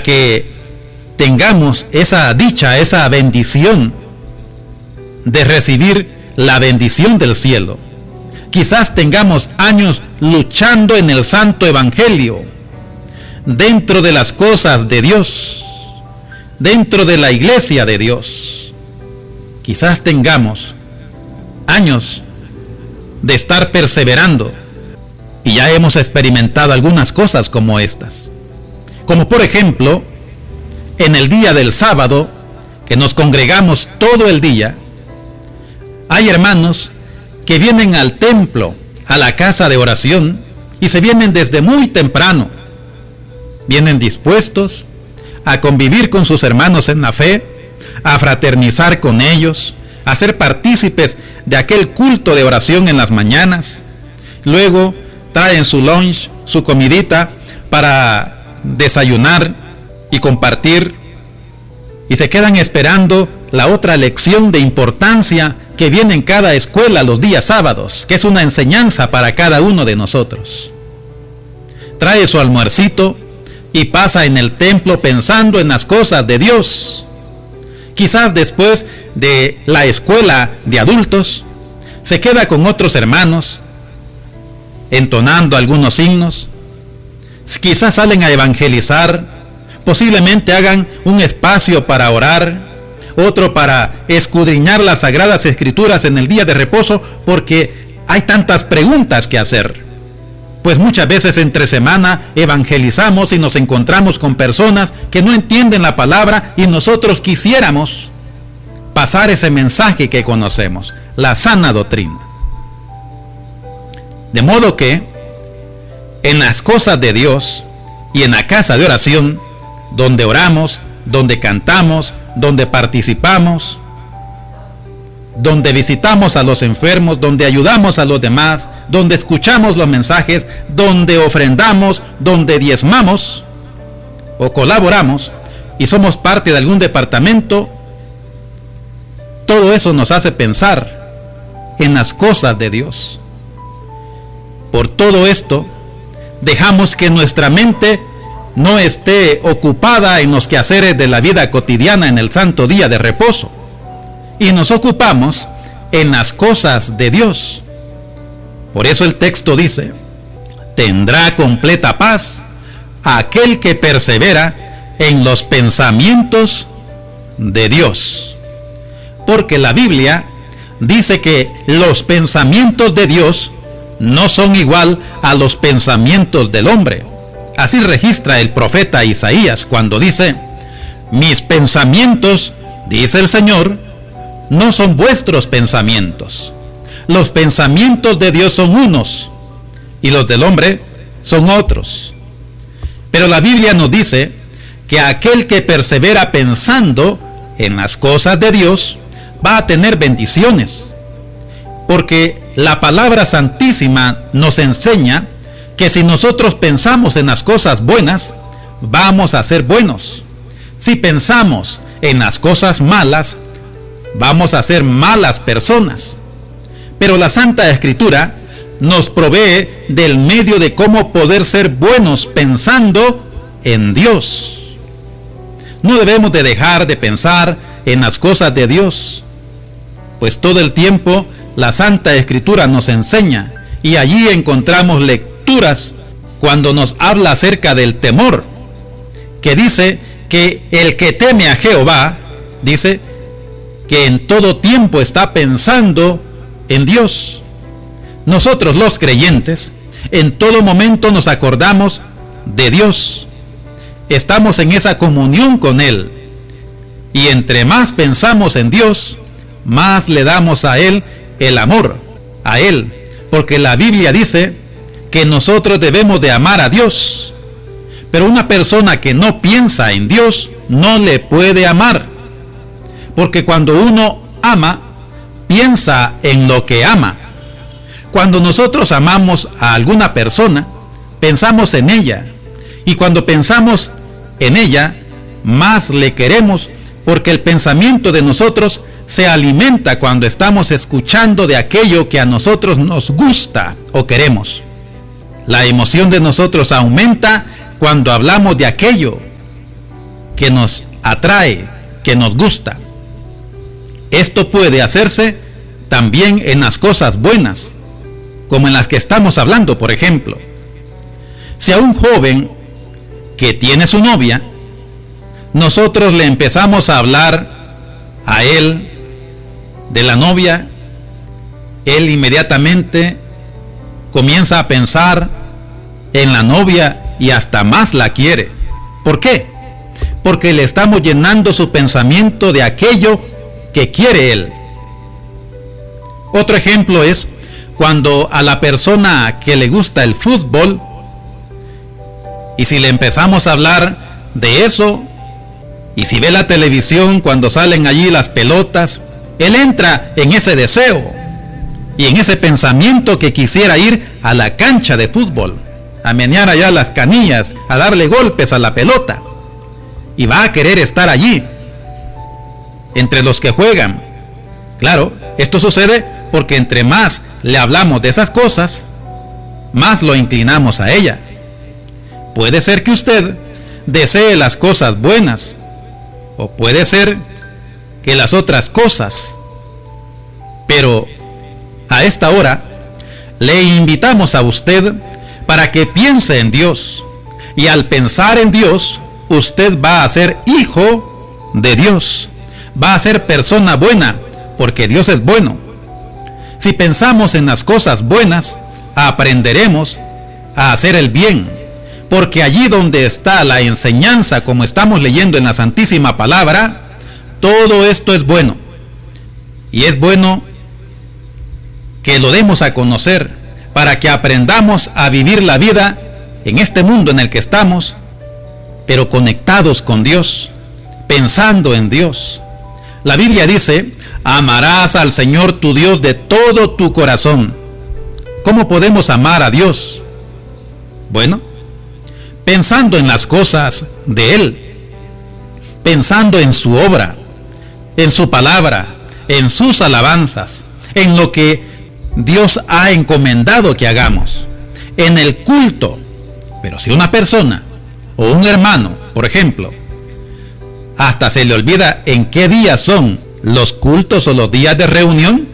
que tengamos esa dicha, esa bendición de recibir la bendición del cielo. Quizás tengamos años luchando en el santo evangelio, dentro de las cosas de Dios, dentro de la iglesia de Dios. Quizás tengamos años de estar perseverando y ya hemos experimentado algunas cosas como estas. Como por ejemplo, en el día del sábado, que nos congregamos todo el día, hay hermanos que vienen al templo, a la casa de oración, y se vienen desde muy temprano. Vienen dispuestos a convivir con sus hermanos en la fe, a fraternizar con ellos, a ser partícipes de aquel culto de oración en las mañanas. Luego traen su lunch, su comidita para desayunar y compartir, y se quedan esperando la otra lección de importancia que viene en cada escuela los días sábados, que es una enseñanza para cada uno de nosotros. Trae su almuercito y pasa en el templo pensando en las cosas de Dios. Quizás después de la escuela de adultos, se queda con otros hermanos, entonando algunos himnos. Quizás salen a evangelizar, posiblemente hagan un espacio para orar, otro para escudriñar las sagradas escrituras en el día de reposo, porque hay tantas preguntas que hacer. Pues muchas veces entre semana evangelizamos y nos encontramos con personas que no entienden la palabra y nosotros quisiéramos pasar ese mensaje que conocemos, la sana doctrina. De modo que en las cosas de Dios y en la casa de oración, donde oramos, donde cantamos, donde participamos, donde visitamos a los enfermos, donde ayudamos a los demás, donde escuchamos los mensajes, donde ofrendamos, donde diezmamos o colaboramos y somos parte de algún departamento, todo eso nos hace pensar en las cosas de Dios. Por todo esto, dejamos que nuestra mente no esté ocupada en los quehaceres de la vida cotidiana en el santo día de reposo, y nos ocupamos en las cosas de Dios. Por eso el texto dice: tendrá completa paz aquel que persevera en los pensamientos de Dios. Porque la Biblia dice que los pensamientos de Dios no son igual a los pensamientos del hombre. Así registra el profeta Isaías cuando dice: mis pensamientos, dice el Señor, no son vuestros pensamientos. Los pensamientos de Dios son unos y los del hombre son otros. Pero la Biblia nos dice que aquel que persevera pensando en las cosas de Dios va a tener bendiciones, porque la palabra santísima nos enseña que si nosotros pensamos en las cosas buenas, vamos a ser buenos. Si pensamos en las cosas malas, vamos a ser malas personas. Pero la Santa Escritura nos provee del medio de cómo poder ser buenos pensando en Dios. No debemos de dejar de pensar en las cosas de Dios, pues todo el tiempo la Santa Escritura nos enseña, y allí encontramos lecturas cuando nos habla acerca del temor, que dice que el que teme a Jehová, dice que en todo tiempo está pensando en Dios. Nosotros los creyentes en todo momento nos acordamos de Dios, estamos en esa comunión con Él, y entre más pensamos en Dios, más le damos a Él el amor, a Él, porque la Biblia dice que nosotros debemos de amar a Dios, pero una persona que no piensa en Dios no le puede amar, porque cuando uno ama, piensa en lo que ama. Cuando nosotros amamos a alguna persona, pensamos en ella, y cuando pensamos en ella, más le queremos, porque el pensamiento de nosotros se alimenta cuando estamos escuchando de aquello que a nosotros nos gusta o queremos. La emoción de nosotros aumenta cuando hablamos de aquello que nos atrae, que nos gusta. Esto puede hacerse también en las cosas buenas, como en las que estamos hablando, por ejemplo. Si a un joven que tiene su novia, nosotros le empezamos a hablar a él de la novia, él inmediatamente comienza a pensar en la novia y hasta más la quiere. ¿Por qué? Porque le estamos llenando su pensamiento de aquello que quiere él. Otro ejemplo es cuando a la persona que le gusta el fútbol, y si le empezamos a hablar de eso, y si ve la televisión cuando salen allí las pelotas, él entra en ese deseo y en ese pensamiento que quisiera ir a la cancha de fútbol, a menear allá las canillas, a darle golpes a la pelota, y va a querer estar allí entre los que juegan. Claro, esto sucede porque entre más le hablamos de esas cosas, más lo inclinamos a ella. Puede ser que usted desee las cosas buenas, o puede ser que las otras cosas, pero a esta hora le invitamos a usted para que piense en Dios, y al pensar en Dios, usted va a ser hijo de Dios, va a ser persona buena, porque Dios es bueno. Si pensamos en las cosas buenas, aprenderemos a hacer el bien, porque allí donde está la enseñanza, como estamos leyendo en la Santísima Palabra, todo esto es bueno. Y es bueno que lo demos a conocer, para que aprendamos a vivir la vida en este mundo en el que estamos, pero conectados con Dios, pensando en Dios. La Biblia dice: amarás al Señor tu Dios de todo tu corazón. ¿Cómo podemos amar a Dios? Bueno, pensando en las cosas de Él, pensando en su obra, en su palabra, en sus alabanzas, en lo que Dios ha encomendado que hagamos, en el culto. Pero si una persona o un hermano, por ejemplo, hasta se le olvida en qué días son los cultos o los días de reunión,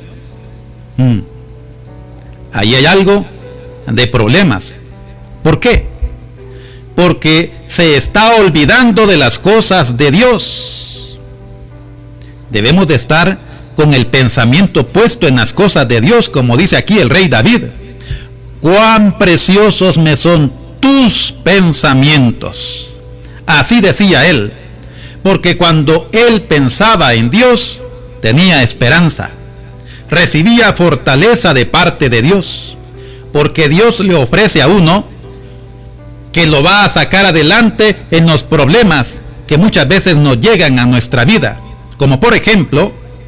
ahí hay algo de problemas. ¿Por qué? Porque se está olvidando de las cosas de Dios. Debemos de estar con el pensamiento puesto en las cosas de Dios, como dice aquí el rey David: cuán preciosos me son tus pensamientos. Así decía él, porque cuando él pensaba en Dios, tenía esperanza, recibía fortaleza de parte de Dios, porque Dios le ofrece a uno que lo va a sacar adelante en los problemas que muchas veces nos llegan a nuestra vida. Como por ejemplo,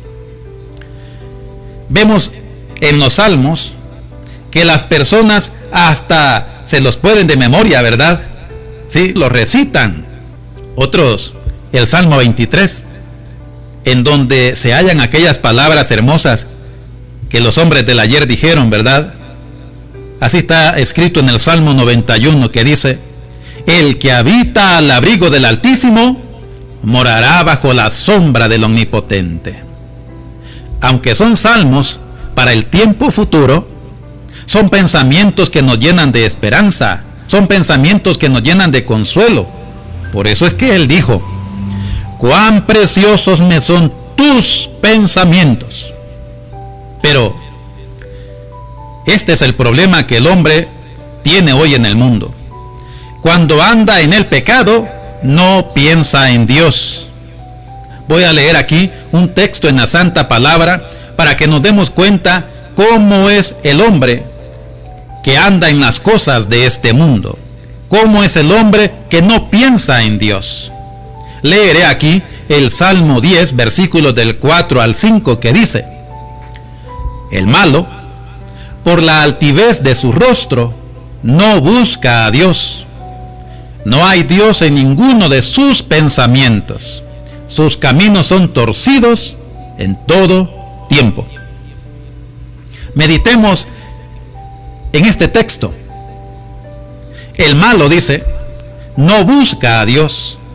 vemos en los salmos que las personas hasta se los pueden de memoria, ¿verdad? Sí, los recitan. Otros, el Salmo 23, en donde se hallan aquellas palabras hermosas que los hombres del ayer dijeron, ¿verdad? Así está escrito en el Salmo 91, que dice: el que habita al abrigo del Altísimo morará bajo la sombra del Omnipotente. Aunque son salmos para el tiempo futuro, son pensamientos que nos llenan de esperanza, son pensamientos que nos llenan de consuelo. Por eso es que él dijo: cuán preciosos me son tus pensamientos. Pero este es el problema que el hombre tiene hoy en el mundo. Cuando anda en el pecado, no piensa en Dios. Voy a leer aquí un texto en la Santa Palabra para que nos demos cuenta cómo es el hombre que anda en las cosas de este mundo. Cómo es el hombre que no piensa en Dios. Leeré aquí el Salmo 10, versículos del 4 al 5, que dice: el malo, por la altivez de su rostro, no busca a Dios. No hay Dios en ninguno de sus pensamientos. Sus caminos son torcidos en todo tiempo. Meditemos en este texto. El malo, dice, no busca a Dios.